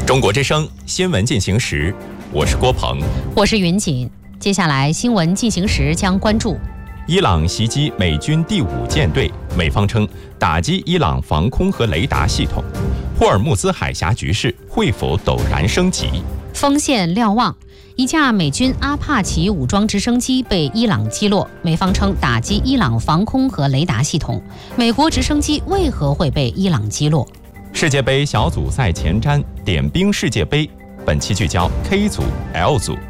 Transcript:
中国之声新闻进行时，我是郭鹏， 我是云锦。接下来新闻进行时将关注： 伊朗袭击美军第5舰队，美方称打击伊朗防空和雷达系统；霍尔木兹海峡局势会否陡然升级？ 锋线瞭望，一架美军阿帕奇武装直升机被伊朗击落，美方称打击伊朗防空和雷达系统。美国直升机为何会被伊朗击落？ 世界杯小组赛前瞻点兵世界杯，本期聚焦 K 组、L 组。